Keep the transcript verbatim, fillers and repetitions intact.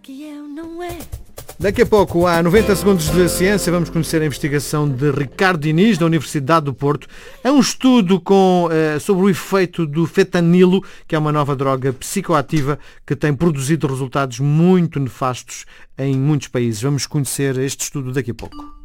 que é ou não é? Daqui a pouco, há noventa segundos de ciência, vamos conhecer a investigação de Ricardo Diniz, da Universidade do Porto. É um estudo com, eh, sobre o efeito do fetanilo, que é uma nova droga psicoativa que tem produzido resultados muito nefastos em muitos países. Vamos conhecer este estudo daqui a pouco.